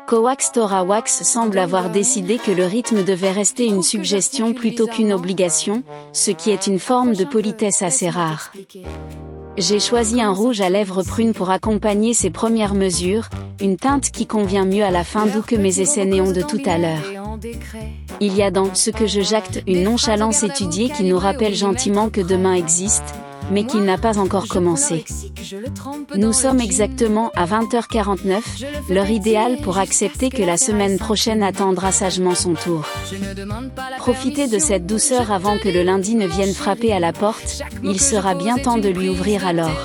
Coax Tora Wax semble avoir décidé que le rythme devait rester une suggestion plutôt qu'une obligation, ce qui est une forme de politesse assez rare. J'ai choisi un rouge à lèvres prunes pour accompagner ces premières mesures, une teinte qui convient mieux à la fin d'août que mes essais néons de tout à l'heure. Il y a dans ce que je jacte une nonchalance étudiée qui nous rappelle gentiment que demain existe, mais qu'il n'a pas encore commencé. Nous sommes exactement à 20h49, l'heure idéale pour accepter que la semaine prochaine attendra sagement son tour. Profitez de cette douceur avant que le lundi ne vienne frapper à la porte, il sera bien temps de lui ouvrir alors.